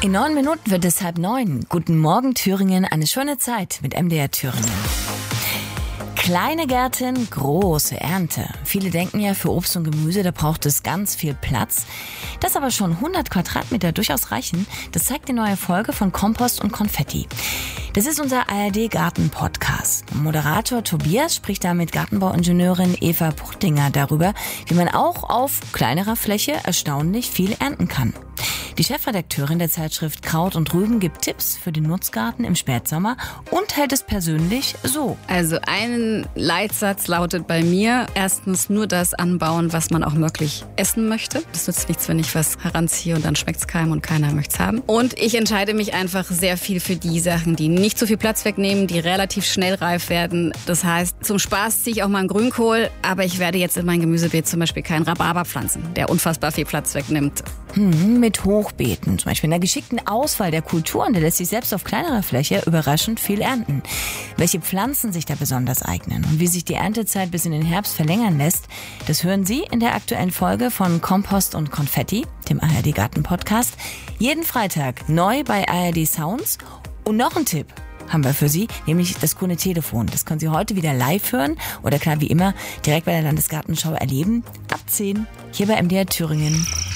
In 9 Minuten wird es 8:30. Guten Morgen Thüringen, eine schöne Zeit mit MDR Thüringen. Kleine Gärten, große Ernte. Viele denken ja, für Obst und Gemüse, da braucht es ganz viel Platz. Dass aber schon 100 Quadratmeter durchaus reichen, das zeigt die neue Folge von Kompost und Konfetti. Das ist unser ARD-Garten-Podcast. Moderator Tobias spricht da mit Gartenbauingenieurin Eva Puchtinger darüber, wie man auch auf kleinerer Fläche erstaunlich viel ernten kann. Die Chefredakteurin der Zeitschrift Kraut und Rüben gibt Tipps für den Nutzgarten im Spätsommer und hält es persönlich so. Also ein Leitsatz lautet bei mir, erstens nur das anbauen, was man auch wirklich essen möchte. Das nützt nichts, wenn ich was heranziehe und dann schmeckt's keinem und keiner möcht's haben. Und ich entscheide mich einfach sehr viel für die Sachen, die nicht so viel Platz wegnehmen, die relativ schnell reif werden. Das heißt, zum Spaß ziehe ich auch mal einen Grünkohl, aber ich werde jetzt in mein Gemüsebeet zum Beispiel keinen Rhabarber pflanzen, der unfassbar viel Platz wegnimmt. Mit Hochbeeten, zum Beispiel in der geschickten Auswahl der Kulturen, der lässt sich selbst auf kleinerer Fläche überraschend viel ernten. Welche Pflanzen sich da besonders eignen und wie sich die Erntezeit bis in den Herbst verlängern lässt, das hören Sie in der aktuellen Folge von Kompost und Konfetti, dem ARD Garten Podcast, jeden Freitag neu bei ARD Sounds. Und noch ein Tipp haben wir für Sie, nämlich das grüne Telefon. Das können Sie heute wieder live hören oder klar wie immer direkt bei der Landesgartenschau erleben. Ab 10 hier bei MDR Thüringen.